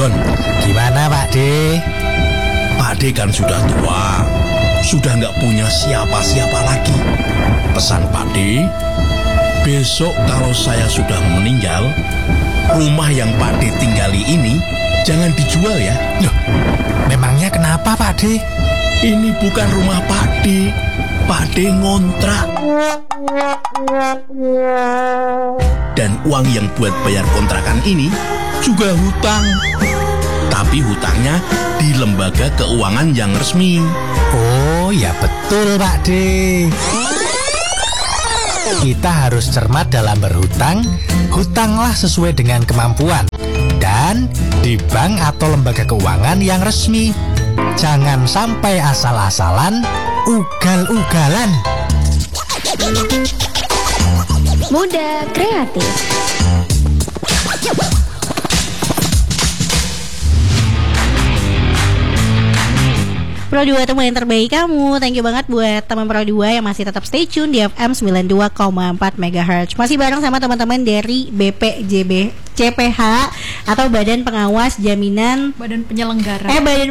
Gon, Gimana Pak D? Pak D kan sudah tua, sudah nggak punya siapa-siapa lagi. Pesan Pak D, besok kalau saya sudah meninggal, rumah yang Pak D tinggali ini jangan dijual ya. Loh, memangnya kenapa Pak D? Ini bukan rumah Pak D. Pak D ngontrak. Dan uang yang buat bayar kontrakan ini juga hutang. Tapi hutangnya di lembaga keuangan yang resmi. Oh ya betul Pak D. Kita harus cermat dalam berhutang. Hutanglah sesuai dengan kemampuan dan di bank atau lembaga keuangan yang resmi. Jangan sampai asal-asalan, ugal-ugalan. Muda Kreatif. Pro 2 teman yang terbaik kamu. Thank you banget buat teman Pro 2 yang masih tetap stay tune di FM 92,4 MHz. Masih bareng sama teman-teman dari BPJB CPH atau Badan Pengawas Jaminan Badan Penyelenggara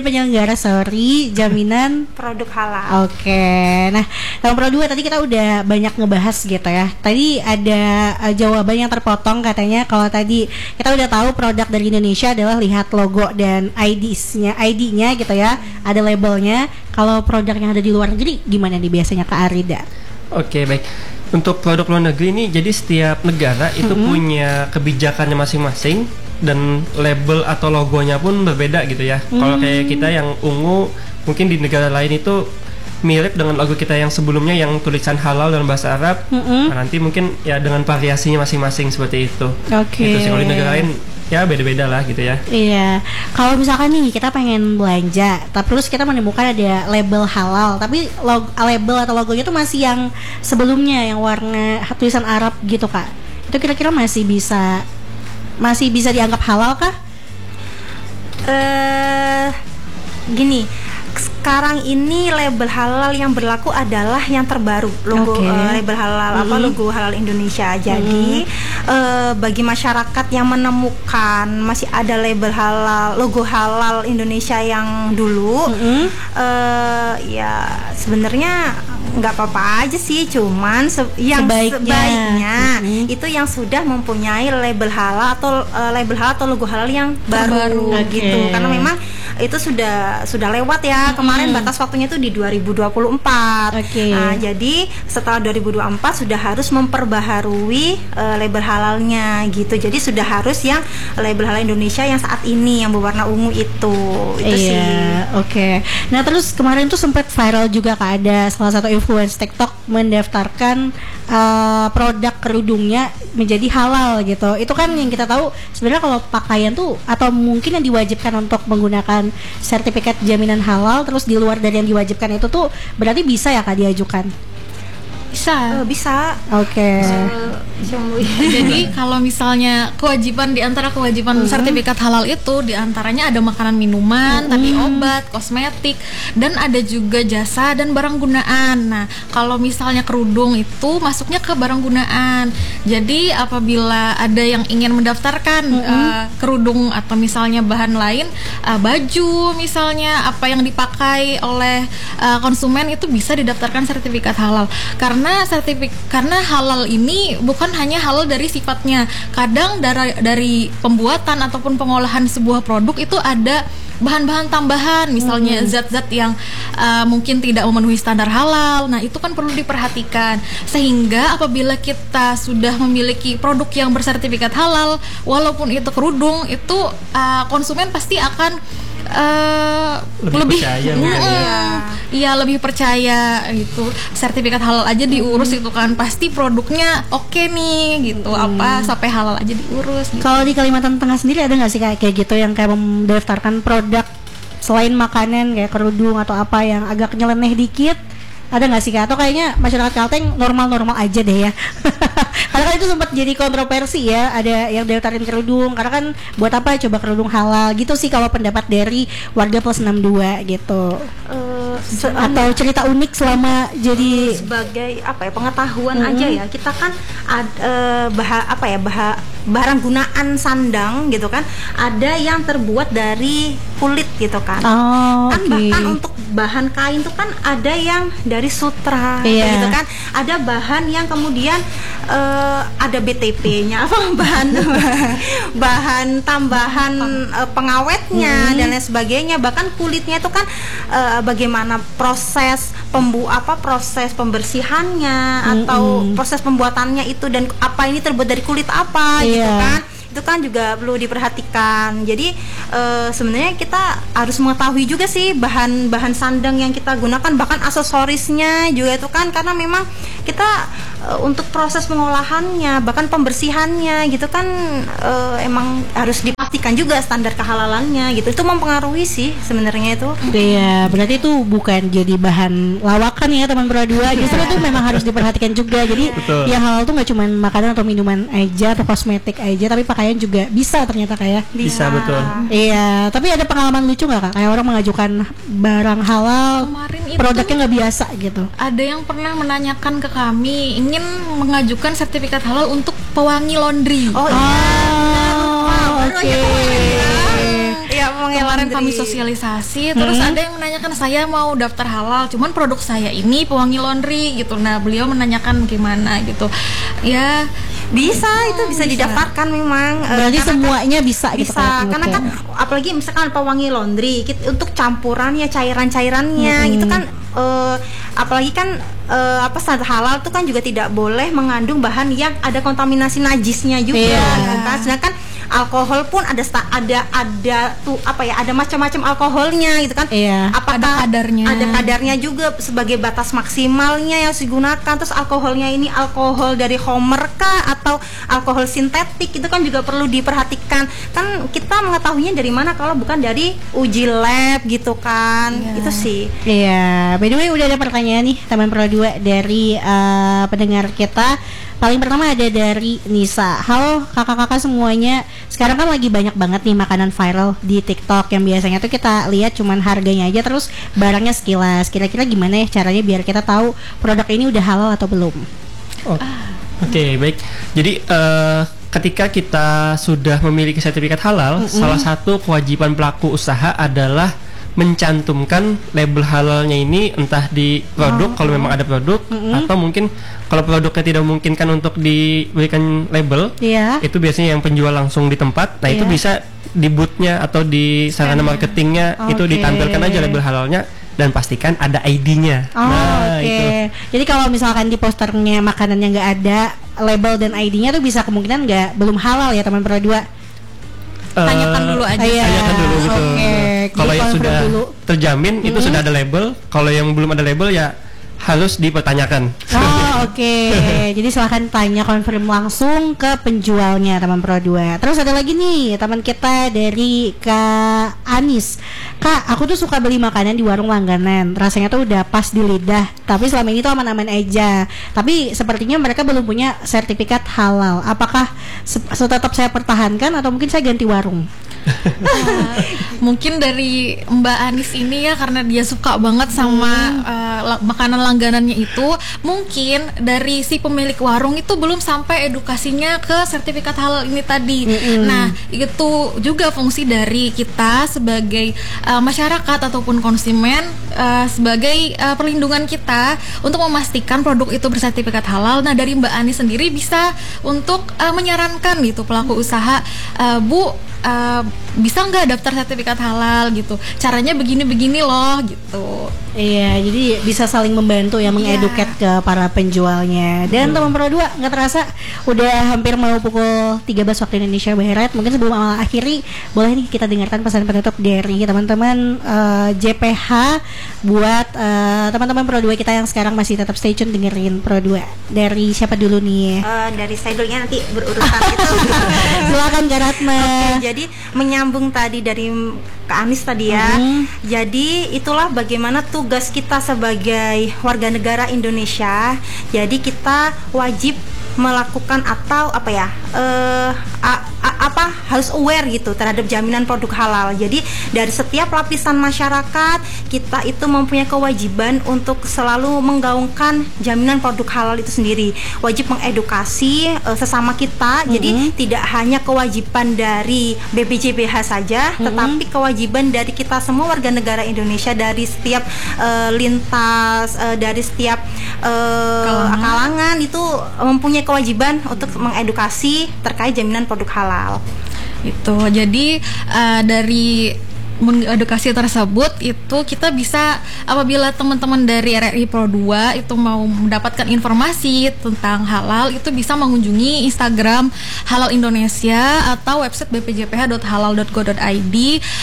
Jaminan Produk Halal. Oke. Nah, Teman Pro 2 tadi kita udah banyak ngebahas gitu ya. Tadi ada jawaban yang terpotong katanya kalau tadi kita udah tahu produk dari Indonesia adalah lihat logo dan ID-nya gitu ya. Ada labelnya. Kalau produk yang ada di luar negeri gimana nih biasanya Kak Arida? Oke, baik. Untuk produk luar negeri ini, jadi setiap negara itu punya kebijakannya masing-masing dan label atau logonya pun berbeda gitu ya. Kalau kayak kita yang ungu, mungkin di negara lain itu mirip dengan logo kita yang sebelumnya yang tulisan halal dalam bahasa Arab. Nah, nanti mungkin ya dengan variasinya masing-masing seperti itu. Oke. Itu sih, kalau di negara lain ya beda-beda lah gitu ya. Iya, kalau misalkan nih kita pengen belanja, terus kita menemukan ada label halal, tapi label atau logonya tuh masih yang sebelumnya yang warna tulisan Arab gitu Kak. Itu kira-kira masih bisa dianggap halal kah? Gini, sekarang ini label halal yang berlaku adalah yang terbaru, logo label halal logo halal Indonesia. Jadi bagi masyarakat yang menemukan masih ada label halal, logo halal Indonesia yang dulu, ya sebenarnya nggak apa-apa aja sih, cuman yang sebaiknya itu yang sudah mempunyai label halal atau logo halal yang baru gitu, karena memang itu sudah lewat ya. Kemarin batas waktunya itu di 2024. Nah, jadi setelah 2024 sudah harus memperbaharui label halalnya gitu. Jadi sudah harus yang label halal Indonesia yang saat ini yang berwarna ungu itu sih. Oke. Nah, terus kemarin tuh sempat viral juga Kak, ada salah satu influencer TikTok mendaftarkan produk kerudungnya menjadi halal gitu. Itu kan yang kita tahu sebenarnya kalau pakaian tuh atau mungkin yang diwajibkan untuk menggunakan sertifikat jaminan halal, terus di luar dari yang diwajibkan itu tuh berarti bisa ya Kak diajukan? Bisa. Oke. Jadi kalau misalnya di antara kewajiban sertifikat halal itu diantaranya ada makanan minuman, tapi obat, kosmetik, dan ada juga jasa dan barang gunaan. Nah, kalau misalnya kerudung itu masuknya ke barang gunaan. Jadi apabila ada yang ingin mendaftarkan kerudung atau misalnya bahan lain, baju misalnya apa yang dipakai oleh konsumen itu bisa didaftarkan sertifikat halal. Karena halal ini bukan hanya halal dari sifatnya. Kadang dari pembuatan ataupun pengolahan sebuah produk itu ada bahan-bahan tambahan, misalnya zat-zat yang mungkin tidak memenuhi standar halal. Nah, itu kan perlu diperhatikan. Sehingga apabila kita sudah memiliki produk yang bersertifikat halal, walaupun itu kerudung, itu konsumen pasti akan lebih percaya lebih percaya gitu. Sertifikat halal aja diurus itu kan pasti produknya oke nih gitu. Apa sampai halal aja diurus gitu. Kalau di Kalimantan Tengah sendiri ada nggak sih kayak gitu yang kayak mendaftarkan produk selain makanan kayak kerudung atau apa yang agak nyeleneh dikit? Ada nggak sih Kak? Atau kayaknya masyarakat Kalteng normal-normal aja deh ya? Karena kan itu sempat jadi kontroversi ya. Ada yang daftarin kerudung karena kan buat apa coba kerudung halal gitu sih kalau pendapat dari warga plus 62 gitu. Atau cerita unik selama jadi sebagai apa ya pengetahuan aja ya. Kita kan barang gunaan sandang gitu kan, ada yang terbuat dari kulit gitu kan. Oh, Kan oke. bahkan untuk bahan kain tuh kan ada yang dari sutra Iya. gitu kan. Ada bahan yang kemudian ada BTP-nya apa bahan tambahan pengawetnya dan lain sebagainya. Bahkan kulitnya itu kan bagaimana proses proses pembersihannya atau proses pembuatannya itu, dan apa ini terbuat dari kulit apa gitu Iya. kan. Itu kan juga perlu diperhatikan. Jadi sebenarnya kita harus mengetahui juga sih bahan-bahan sandang yang kita gunakan, bahkan aksesorisnya juga itu kan, karena memang kita untuk proses pengolahannya bahkan pembersihannya gitu kan emang harus dipastikan juga standar kehalalannya gitu. Itu mempengaruhi sih sebenarnya itu. Iya, berarti itu bukan jadi bahan lawakan ya teman berdua. Justru itu memang harus diperhatikan juga. Jadi Betul. yang halal tuh nggak cuma makanan atau minuman aja atau kosmetik aja, tapi pakaian juga bisa ternyata kayak. Bisa, betul. Iya, tapi ada pengalaman lucu nggak kak? Kayak orang mengajukan barang halal, Kemarin itu produknya nggak biasa gitu. ada yang pernah menanyakan ke kami ingin mengajukan sertifikat halal untuk pewangi laundry. Oh Oke. iya, Kemarin kami sosialisasi, terus ada yang menanyakan, saya mau daftar halal, cuman produk saya ini pewangi laundry gitu. Nah, beliau menanyakan gimana gitu. Ya, bisa, itu bisa didaftarkan memang. Berarti Karena semuanya bisa gitu bisa, Kak? karena Oke. kan apalagi misalkan pewangi laundry untuk campurannya, cairan-cairannya gitu kan, apalagi kan standar halal itu kan juga tidak boleh mengandung bahan yang ada kontaminasi najisnya juga gitu kan. Sedangkan alkohol pun ada macam-macam alkoholnya gitu kan. Iya. Apakah Ada kadarnya. ada kadarnya juga sebagai batas maksimalnya yang digunakan. Terus alkoholnya ini alkohol dari Homer kah atau alkohol sintetik, itu kan juga perlu diperhatikan. Kan kita mengetahuinya dari mana kalau bukan dari uji lab gitu kan. Itu sih. Iya, by the way udah ada pertanyaan nih teman Pro 2 dari pendengar kita. Paling pertama ada dari Nisa. Halo kakak-kakak semuanya. Sekarang kan lagi banyak banget nih makanan viral di TikTok yang biasanya tuh kita lihat cuman harganya aja terus barangnya sekilas. Kira-kira gimana ya caranya biar kita tahu produk ini udah halal atau belum? Oke, baik. Jadi ketika kita sudah memiliki sertifikat halal, salah satu kewajiban pelaku usaha adalah mencantumkan label halalnya ini entah di produk kalau memang ada produk, atau mungkin kalau produknya tidak memungkinkan untuk diberikan label, Iya. itu biasanya yang penjual langsung di tempat. Nah, itu Iya. bisa di boothnya atau di sarana marketingnya itu Oke. ditampilkan aja label halalnya dan pastikan ada ID-nya. Oh, Nah, oke. itu. Jadi kalau misalkan di posternya makanannya nggak ada label dan ID-nya tuh bisa kemungkinan belum halal ya teman Pro 2. tanyakan dulu aja. Iya. Tanyakan dulu gitu. Oke. Kalau Jadi yang kalau sudah dulu. terjamin itu sudah ada label. Kalau yang belum ada label ya harus dipertanyakan. Oh, oke. Jadi silahkan tanya konfirm langsung ke penjualnya teman Pro 2. Terus ada lagi nih teman kita dari Kak Anis. Kak, aku tuh suka beli makanan di warung langganan. Rasanya tuh udah pas di lidah. Tapi selama ini tuh aman-aman aja. Tapi sepertinya mereka belum punya sertifikat halal. Apakah tetap saya pertahankan atau mungkin saya ganti warung? Mungkin dari Mbak Anis ini ya, karena dia suka banget sama makanan langganannya itu, mungkin dari si pemilik warung itu belum sampai edukasinya ke sertifikat halal ini tadi. Nah, itu juga fungsi dari kita sebagai masyarakat ataupun konsumen, sebagai perlindungan kita untuk memastikan produk itu bersertifikat halal. Nah, dari Mbak Anis sendiri bisa untuk menyarankan gitu pelaku usaha, Bu, bisa nggak daftar sertifikat halal gitu, caranya begini-begini loh gitu. Iya, jadi bisa saling membantu ya, mengeduket ke para penjualnya. Dan teman Pro 2 nggak terasa udah hampir mau pukul 13 waktu Indonesia Barat. Mungkin sebelum awal akhiri, boleh nih kita dengarkan pesan penutup dari teman-teman JPH buat teman-teman Pro 2 kita yang sekarang masih tetap stay tune dengerin Pro 2. Dari siapa dulu nih? Dari saya dulunya, nanti berurutan gitu. Silakan Kak Ratma. Jadi menyambung tadi dari Kak Anis tadi ya. Jadi itulah bagaimana tugas kita sebagai warga negara Indonesia. Jadi kita wajib melakukan atau apa ya harus aware gitu terhadap jaminan produk halal. Jadi dari setiap lapisan masyarakat kita itu mempunyai kewajiban untuk selalu menggaungkan jaminan produk halal itu sendiri. Wajib mengedukasi sesama kita. Jadi tidak hanya kewajiban dari BPJBH saja, tetapi kewajiban dari kita semua warga negara Indonesia, dari setiap lintas, dari setiap kalangan itu mempunyai kewajiban untuk mengedukasi terkait jaminan produk halal. Itu jadi dari mengedukasi tersebut itu kita bisa, apabila teman-teman dari RRI Pro 2 itu mau mendapatkan informasi tentang halal, itu bisa mengunjungi Instagram Halal Indonesia atau website bpjph.halal.go.id.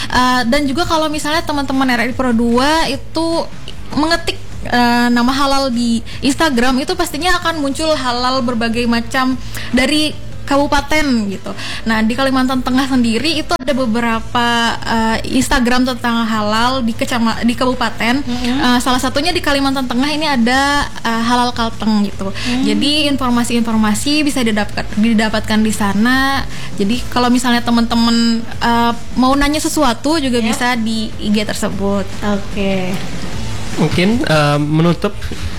Dan juga kalau misalnya teman-teman RRI Pro 2 itu mengetik nama halal di Instagram, itu pastinya akan muncul halal berbagai macam dari kabupaten gitu. Nah, di Kalimantan Tengah sendiri itu ada beberapa Instagram tentang halal di kabupaten. Salah satunya di Kalimantan Tengah ini ada Halal Kalteng gitu. Jadi informasi-informasi bisa didapatkan di sana. Jadi kalau misalnya teman-teman mau nanya sesuatu juga bisa di IG tersebut. Oke. Mungkin menutup,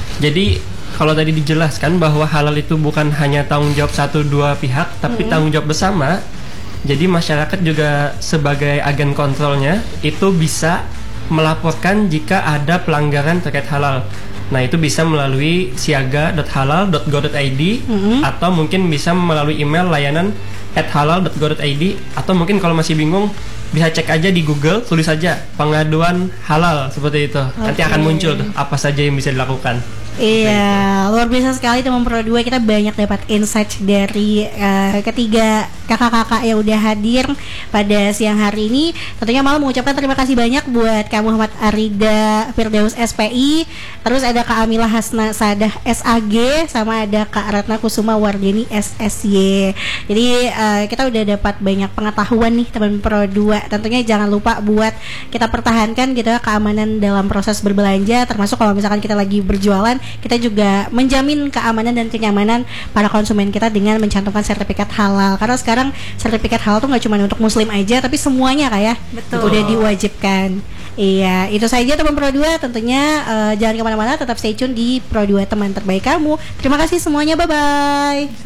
jadi kalau tadi dijelaskan bahwa halal itu bukan hanya tanggung jawab 1-2 pihak, tapi tanggung jawab bersama. Jadi masyarakat juga sebagai agen kontrolnya itu bisa melaporkan jika ada pelanggaran terkait halal. Nah, itu bisa melalui siaga.halal.go.id atau mungkin bisa melalui email layanan @halal.go.id, atau mungkin kalau masih bingung bisa cek aja di Google, tulis aja pengaduan halal seperti itu. Nanti akan muncul tuh apa saja yang bisa dilakukan. Iya, luar biasa sekali teman Pro 2. Kita banyak dapat insight dari ketiga kakak-kakak yang udah hadir pada siang hari ini. Tentunya malam mengucapkan terima kasih banyak buat Kak Muhammad Arida Firdaus SPI, terus ada Kak Amilah Hasna Sadah SAG, sama ada Kak Ratna Kusuma Wardeni SSY. Jadi kita udah dapat banyak pengetahuan nih teman Pro 2. Tentunya jangan lupa buat kita pertahankan gitu ya keamanan dalam proses berbelanja, termasuk kalau misalkan kita lagi berjualan, kita juga menjamin keamanan dan kenyamanan para konsumen kita dengan mencantumkan sertifikat halal. Karena sekarang sertifikat halal tuh nggak cuma untuk muslim aja, tapi semuanya kayak udah diwajibkan. Iya, itu saja teman Pro 2. Tentunya jangan kemana-mana, tetap stay tune di Pro 2 teman terbaik kamu. Terima kasih semuanya, bye-bye.